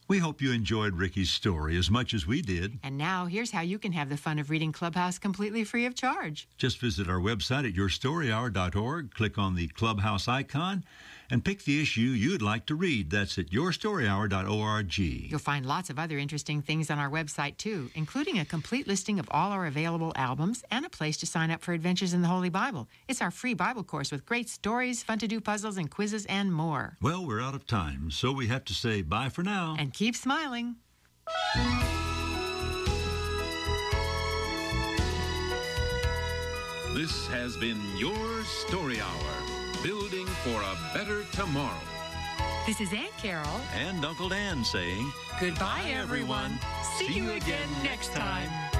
We hope you enjoyed Ricky's story as much as we did. And now, here's how you can have the fun of reading Clubhouse completely free of charge. Just visit our website at yourstoryhour.org, click on the Clubhouse icon, and pick the issue you'd like to read. That's at yourstoryhour.org. You'll find lots of other interesting things on our website, too, including a complete listing of all our available albums and a place to sign up for Adventures in the Holy Bible. It's our free Bible course with great stories, fun-to-do puzzles, and quizzes, and more. Well, we're out of time, so we have to say bye for now. And keep smiling. This has been Your Story Hour, building for a better tomorrow. This is Aunt Carol. And Uncle Dan saying, Goodbye, everyone. See you again next time.